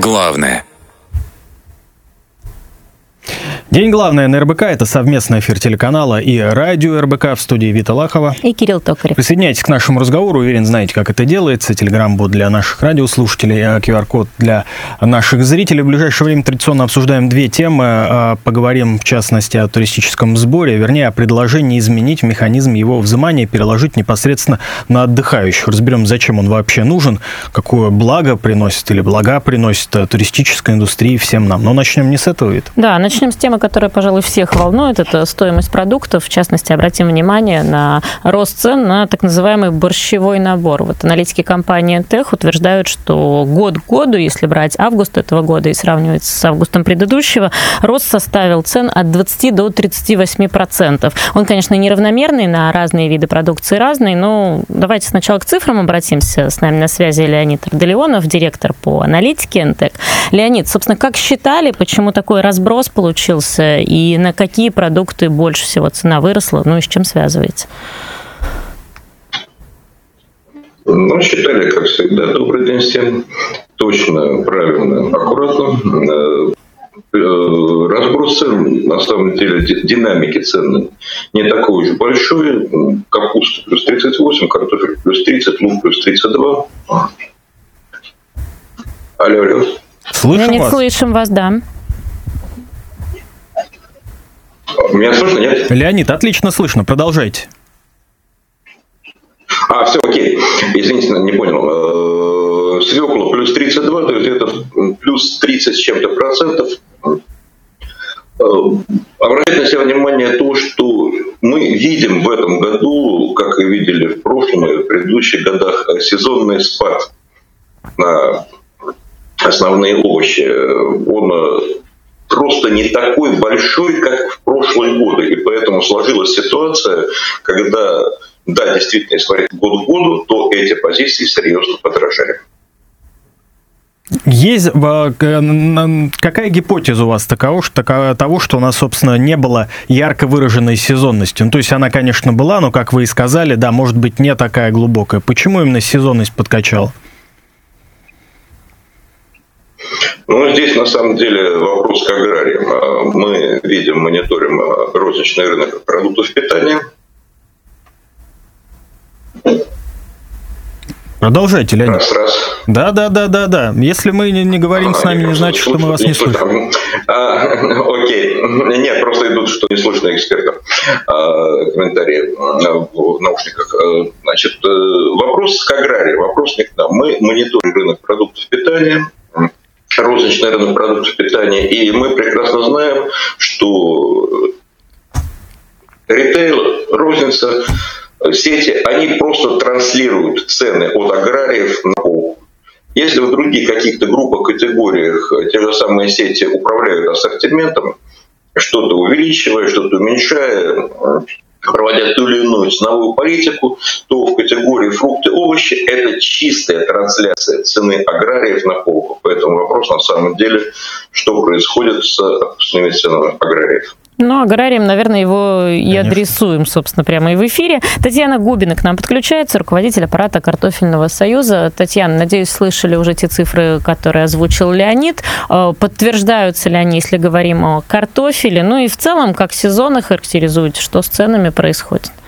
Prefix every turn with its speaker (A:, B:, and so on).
A: главное.
B: День главное на РБК. Это совместный эфир телеканала и радио РБК. В студии Вита Лахова
C: и Кирилл Токарев.
B: Присоединяйтесь к нашему разговору. Уверен, знаете, как это делается. Телеграм-бот для наших радиослушателей, QR-код для наших зрителей. В ближайшее время традиционно обсуждаем две темы. Поговорим, в частности, о туристическом сборе, вернее, о предложении изменить механизм его взимания, переложить непосредственно на отдыхающих. Разберем, зачем он вообще нужен, какое благо приносит или блага приносит туристической индустрии всем нам. Но начнем не с этого, Вита.
C: Да, начнем с темы, которая, пожалуй, всех волнует. Это стоимость продуктов. В частности, обратим внимание на рост цен на так называемый борщевой набор. Вот аналитики компании Тех утверждают, что год к году, если брать август этого года и сравнивать с августом предыдущего, рост составил цен от 20 до 38%. Он, конечно, неравномерный, на разные виды продукции разный, но давайте сначала к цифрам обратимся. С нами на связи Леонид Арделеонов, директор по аналитике НТЭК. Леонид, собственно, как считали, почему такой разброс получился и на какие продукты больше всего цена выросла, ну и с чем связывается?
D: Ну, считали, как всегда. Добрый день всем. Точно, правильно, аккуратно. Разброс цен, на самом деле, динамики цен не такой уж большой. Капуста плюс 38, картофель плюс 30, лук плюс 32. Алло.
B: Слышим вас.
C: Слышим вас, да.
D: Меня слышно, нет?
B: Леонид, отлично слышно. Продолжайте.
D: Все, окей. Извините, не понял. Свекла плюс 32, то есть это плюс 30 с чем-то процентов. Обращайте на себя внимание то, что мы видим в этом году, как и видели в прошлом и в предыдущих годах, сезонный спад на основные овощи. Он просто не такой большой, как в прошлые годы. И поэтому сложилась ситуация, когда, да, действительно, если смотреть год к году, то эти позиции серьезно подорожали.
B: Есть какая гипотеза у вас того, что у нас, собственно, не было ярко выраженной сезонности? Ну, то есть она, конечно, была, но, как вы и сказали, да, может быть, не такая глубокая. Почему именно сезонность подкачала?
D: Ну, здесь, на самом деле, вопрос к аграриям. Мы видим, мониторим розничный рынок продуктов питания.
B: Продолжайте, Леонид.
D: Раз.
B: Да. Если мы не говорим с нами, не значит, что мы вас не слышим.
D: Окей. Нет, просто идут, что не слышно экспертов. Комментарии в наушниках. Значит, вопрос к аграриям. Вопрос не к нам. Мы мониторим рынок продуктов питания, розничный рынок продуктов питания, и мы прекрасно знаем, что ритейл, розница, сети, они просто транслируют цены от аграриев на полку. Если в других каких-то группах, категориях те же самые сети управляют ассортиментом, что-то увеличивая, что-то уменьшая, проводя ту или иную ценовую политику, то в категории фрукты, овощи это чистая трансляция цены аграриев на полку. Поэтому вопрос на самом деле, что происходит с отпускными ценами аграриев.
C: Ну, аграриям, наверное, его и адресуем, собственно, прямо и в эфире. Татьяна Губина к нам подключается, руководитель аппарата Картофельного союза. Татьяна, надеюсь, слышали уже те цифры, которые озвучил Леонид. Подтверждаются ли они, если говорим о картофеле? Ну и в целом, как сезон их характеризуете, что с ценами происходит?